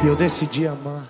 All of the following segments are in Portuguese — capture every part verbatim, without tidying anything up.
e eu decidi amar.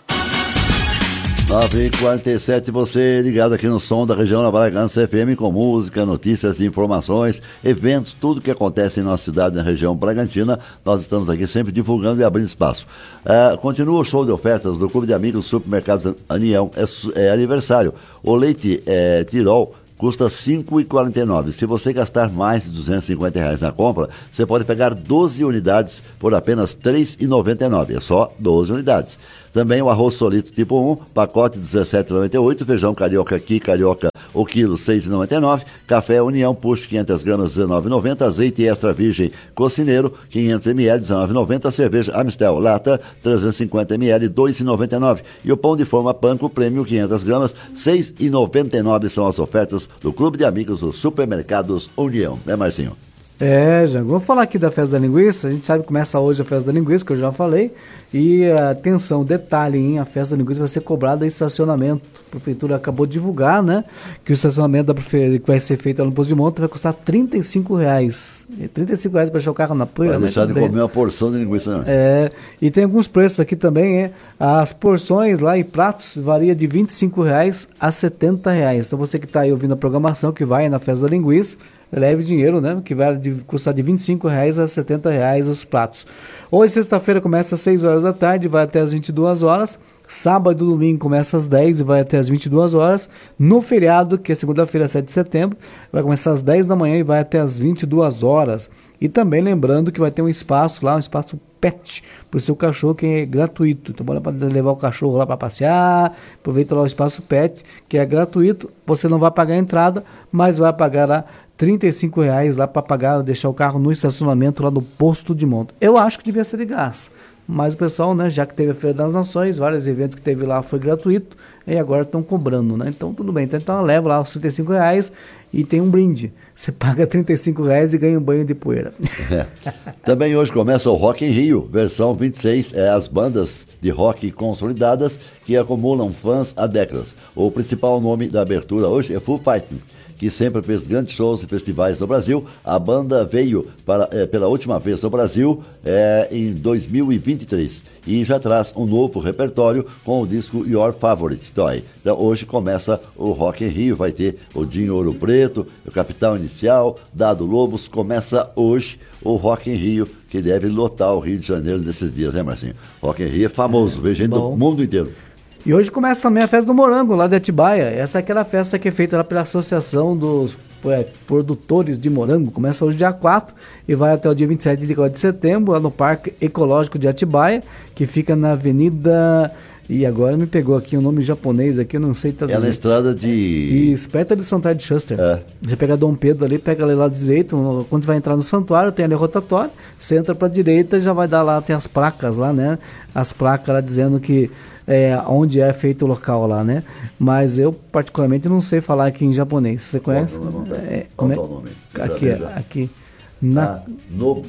nove e quarenta e sete, você ligado aqui no som da região da Bragança F M com música, notícias, informações, eventos, tudo que acontece em nossa cidade, na região Bragantina. Nós estamos aqui sempre divulgando e abrindo espaço. Uh, continua o show de ofertas do Clube de Amigos Supermercados União, é, é aniversário. O leite é, Tirol custa cinco reais e quarenta e nove centavos. Se você gastar mais de duzentos e cinquenta reais na compra, você pode pegar doze unidades por apenas três reais e noventa e nove centavos. É só doze unidades. Também o arroz solito tipo um, pacote dezessete reais e noventa e oito centavos. Feijão carioca aqui, carioca, o quilo seis reais e noventa e nove centavos. Café União Push quinhentas gramas, dezenove reais e noventa centavos. Azeite extra virgem Cocineiro, quinhentos mililitros, dezenove reais e noventa centavos. Cerveja Amistel Lata, trezentos e cinquenta mililitros, dois reais e noventa e nove centavos. E o pão de forma Panko Prêmio, quinhentas gramas, seis reais e noventa e nove centavos. São as ofertas do Clube de Amigos dos Supermercados União, né, Marcinho? É, já vamos falar aqui da Festa da Linguiça. A gente sabe que começa hoje a Festa da Linguiça, que eu já falei. E atenção, detalhe, hein? A Festa da Linguiça vai ser cobrada em estacionamento. A Prefeitura acabou de divulgar, né? Que o estacionamento da Prefeitura que vai ser feito no Poço de Monte vai custar trinta e cinco reais. trinta e cinco reais para deixar o carro na poeira. Vai né? deixar de Também. comer uma porção de linguiça, não. É, e tem alguns preços aqui também, é. As porções lá e pratos varia de vinte e cinco reais a setenta reais. Então você que está aí ouvindo a programação, que vai na Festa da Linguiça, leve dinheiro, né? Que vai de, custar de vinte e cinco reais a setenta reais os pratos. Hoje, sexta-feira, começa às seis horas da tarde, vai até às vinte e duas horas. Sábado e domingo começa às dez e vai até às vinte e duas horas. No feriado, que é segunda-feira, sete de setembro, vai começar às dez da manhã e vai até às vinte e duas horas. E também lembrando que vai ter um espaço lá, um espaço pet para o seu cachorro, que é gratuito. Então, pode levar o cachorro lá para passear, aproveita lá o espaço pet, que é gratuito. Você não vai pagar a entrada, mas vai pagar lá trinta e cinco reais lá para pagar, deixar o carro no estacionamento lá no posto de monta. Eu acho que devia ser de graça, mas o pessoal, né, já que teve a Feira das Nações, vários eventos que teve lá foi gratuito, e agora estão cobrando, né? Então tudo bem, então, então leva lá os trinta e cinco reais e tem um brinde. Você paga trinta e cinco reais e ganha um banho de poeira. É. Também hoje começa o Rock em Rio, versão vinte e seis, é as bandas de rock consolidadas que acumulam fãs há décadas. O principal nome da abertura hoje é Foo Fighters, que sempre fez grandes shows e festivais no Brasil. A banda veio para, é, pela última vez no Brasil é, em dois mil e vinte e três e já traz um novo repertório com o disco Your Favorite Toy. Então hoje começa o Rock em Rio, vai ter o Dinho Ouro Preto, o Capital Inicial, Dado Lobos. Começa hoje o Rock em Rio, que deve lotar o Rio de Janeiro nesses dias, né, Marcinho? Rock em Rio é famoso, é, vejo gente do mundo inteiro. E hoje começa também a festa do morango, lá de Atibaia. Essa é aquela festa que é feita lá pela Associação dos é, Produtores de Morango. Começa hoje dia quatro e vai até o dia vinte e sete de setembro, lá no Parque Ecológico de Atibaia, que fica na Avenida... E agora me pegou aqui um nome japonês aqui, eu não sei traduzir. É na estrada de... Isso, perto de Santuário de Schuster. É. Você pega Dom Pedro ali, pega ali lá do direito, quando você vai entrar no santuário, tem ali a rotatória, você entra pra direita e já vai dar lá, tem as placas lá, né? As placas lá dizendo que é, onde é feito o local lá, né? Mas eu, particularmente, não sei falar aqui em japonês. Você conhece? Qual, não, não é, Qual é, é o nome? Aqui, aqui. Na... Ah, no,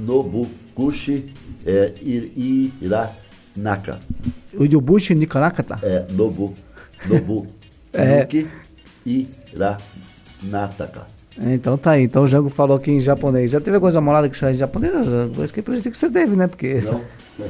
Nobukushi é, Ira... Naka. O Yobushi Nikanakata? É, Nobu. Nobu. é. Nuki Ira Nataka. Então tá aí. Então o Jango falou aqui em japonês. Já teve alguma namorada que chama em japonês? Eu esqueci que você teve, né? Porque não.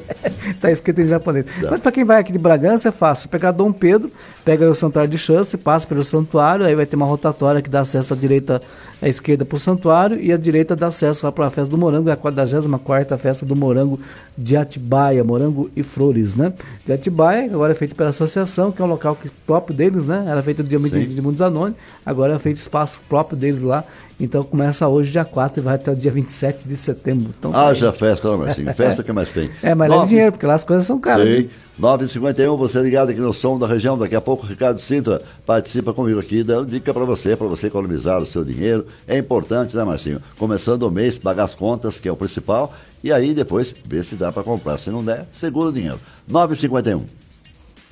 tá escrito em japonês. Não. Mas para quem vai aqui de Bragança é fácil. Pegar Dom Pedro, pega o santuário de Chance, passa pelo santuário, aí vai ter uma rotatória que dá acesso à direita, à esquerda para o santuário, e à direita dá acesso lá para a festa do morango, é a quadragésima quarta festa do morango de Atibaia, morango e flores, né? De Atibaia, agora é feito pela associação, que é um local que, próprio deles, né? Era feito no dia de, de Mundos Anônimos, agora é feito espaço próprio deles lá. Então começa hoje dia quatro e vai até o dia vinte e sete de setembro. Então, haja festa, não, Marcinho. Festa que mais tem. É, mas leva dinheiro, porque lá as coisas são caras. Sei. nove e cinquenta e um, você ligado aqui no som da região. Daqui a pouco o Ricardo Sintra participa comigo aqui, dando dica para você, para você economizar o seu dinheiro. É importante, né, Marcinho? Começando o mês, pagar as contas, que é o principal, e aí depois ver se dá para comprar. Se não der, segura o dinheiro. nove e cinquenta e um.